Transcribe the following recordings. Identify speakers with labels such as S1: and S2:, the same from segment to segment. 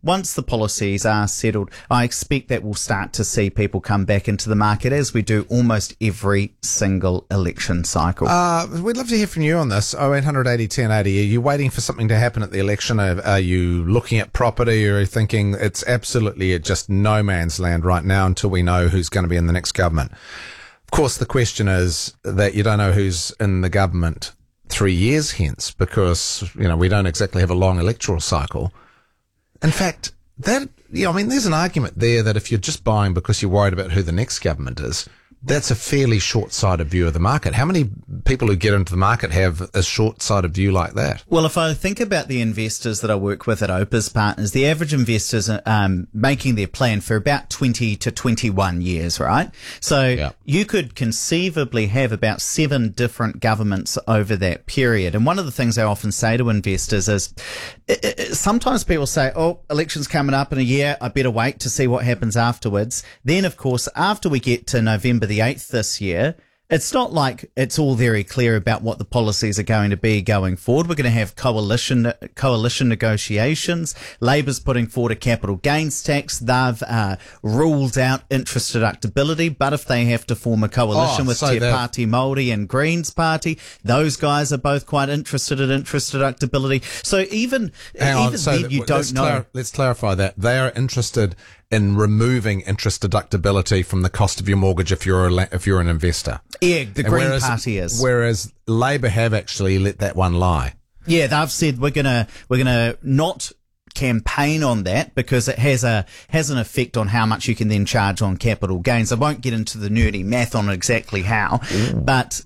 S1: once the policies are settled, I expect that we'll start to see people come back into the market as we do almost every single election cycle.
S2: We'd love to hear from you on this. 0800 80 10 80. Are you waiting for something to happen at the election? Are you looking at property, or are you thinking it's absolutely just no man's land right now until we know who's going to be in the next government? Of course, the question is that you don't know who's in the government 3 years hence, because, we don't exactly have a long electoral cycle. In fact, there's an argument there that if you're just buying because you're worried about who the next government is, that's a fairly short-sighted view of the market. How many people who get into the market have a short-sighted view like that?
S1: Well, if I think about the investors that I work with at Opus Partners, the average investors are making their plan for about 20 to 21 years, right? So you could conceivably have about 7 different governments over that period. And one of the things I often say to investors is sometimes people say, election's coming up in a year, I better wait to see what happens afterwards. Then, of course, after we get to November the 8th this year, it's not like it's all very clear about what the policies are going to be going forward. We're going to have coalition negotiations. Labor's putting forward a capital gains tax. They've ruled out interest deductibility, but if they have to form a coalition with Te Pāti Māori and Greens Party, those guys are both quite interested in interest deductibility. So even you don't know.
S2: Let's clarify that. They are interested in removing interest deductibility from the cost of your mortgage if you're an investor.
S1: Yeah, the Green Party is.
S2: Whereas Labor have actually let that one lie.
S1: Yeah, they've said we're gonna not campaign on that because it has an effect on how much you can then charge on capital gains. I won't get into the nerdy math on exactly how, but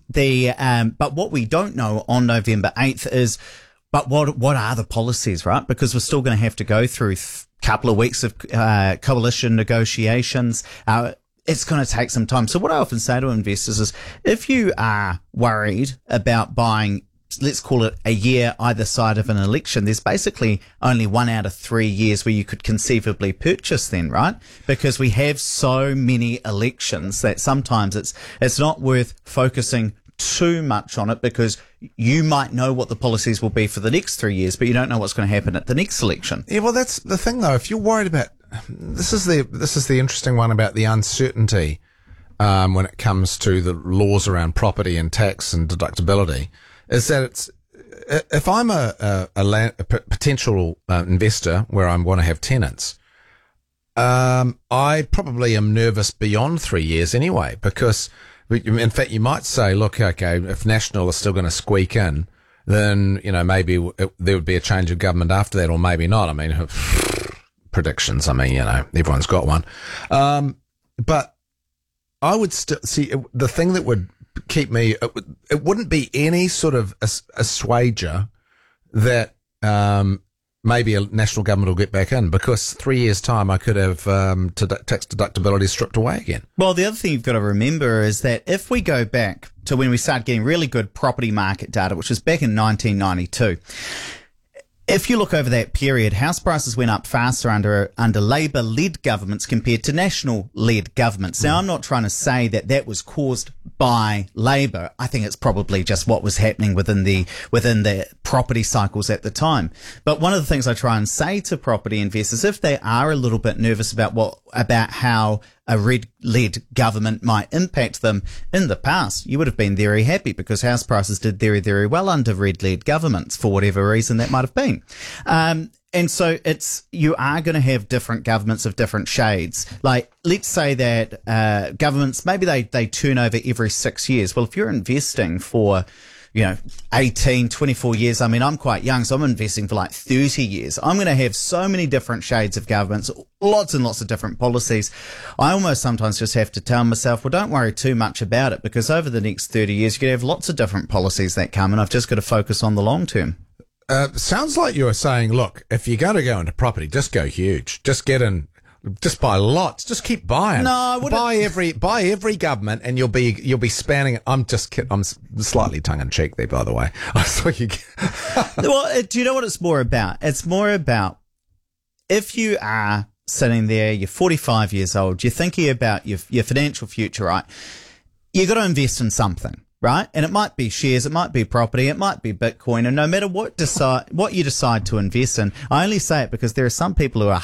S1: what we don't know on November 8th is, but what are the policies, right? Because we're still going to have to go through couple of weeks of coalition negotiations. It's going to take some time. So what I often say to investors is, if you are worried about buying, let's call it a year either side of an election, there's basically only 1 out of 3 years where you could conceivably purchase then, right? Because we have so many elections that sometimes it's not worth focusing too much on it, because you might know what the policies will be for the next 3 years, but you don't know what's going to happen at the next election.
S2: Yeah, well, that's the thing, though. If you're worried about this is the interesting one about the uncertainty when it comes to the laws around property and tax and deductibility, is that if I'm a potential investor where I want to have tenants, I probably am nervous beyond 3 years anyway, because in fact, you might say, look, okay, if National is still going to squeak in, then, maybe there would be a change of government after that, or maybe not. I mean, predictions, everyone's got one. But I would still see the thing that would keep me, it wouldn't be any sort of assuager that, maybe a national government will get back in, because 3 years' time I could have tax deductibility stripped away again.
S1: Well, the other thing you've got to remember is that if we go back to when we started getting really good property market data, which was back in 1992, if you look over that period, house prices went up faster under Labor-led governments compared to National-led governments. Now, I'm not trying to say that was caused by Labor. I think it's probably just what was happening within the property cycles at the time. But one of the things I try and say to property investors, if they are a little bit nervous about how a red-led government might impact them, in the past, you would have been very happy because house prices did very, very well under red-led governments for whatever reason that might have been. And so you are going to have different governments of different shades. Like, let's say that governments, maybe they turn over every 6 years. Well, if you're investing for 18, 24 years. I mean, I'm quite young, so I'm investing for like 30 years. I'm going to have so many different shades of governments, lots and lots of different policies. I almost sometimes just have to tell myself, well, don't worry too much about it, because over the next 30 years, you're going to have lots of different policies that come, and I've just got to focus on the long term.
S2: Sounds like you were saying, look, if you're going to go into property, just go huge. Just get in. Just buy lots. Just keep buying.
S1: No, I wouldn't.
S2: Buy every government, and you'll be spanning it. I'm just kidding. I'm slightly tongue in cheek there, by the way. I saw you.
S1: Well, do you know what it's more about? It's more about if you are sitting there, you're 45 years old, you're thinking about your financial future, right? You've got to invest in something. Right? And it might be shares, it might be property, it might be Bitcoin, and no matter what you decide to invest in, I only say it because there are some people who are